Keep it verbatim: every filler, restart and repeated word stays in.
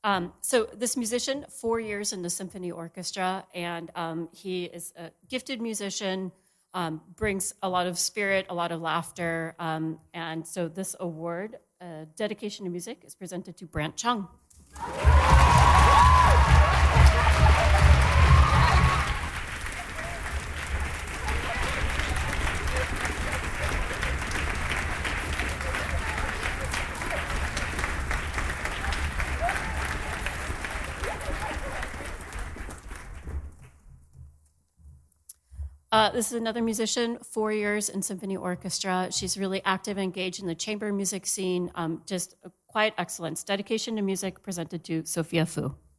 Um, so this musician, four years in the symphony orchestra, and um, he is a gifted musician, um, brings a lot of spirit, a lot of laughter, um, and so this award, uh, Dedication to Music, is presented to Brant Chung. Uh, this is another musician, four years in symphony orchestra. She's really active and engaged in the chamber music scene. Um, just a quiet excellence. Dedication to Music presented to Sophia Fu.